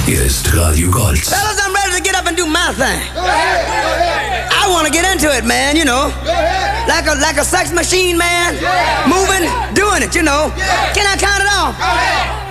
Hier ist Radio Gold. Fellas, I'm ready to get up and do my thing. I want to get into it, man, you know. Like a sex machine, man. Moving, doing it, you know. Can I count it off?